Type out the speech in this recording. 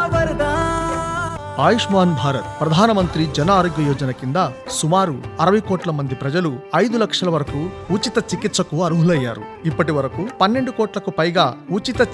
వరదా. ఆయుష్మాన్ భారత్ ప్రధానమంత్రి జన ఆరోగ్య యోజన కింద సుమారు 60 కోట్ల మంది ప్రజలు 5 లక్షల వరకు ఉచిత చికిత్సకు అర్హులయ్యారు. ఇప్పటి వరకు 12 కోట్లకు పైగా ఉచిత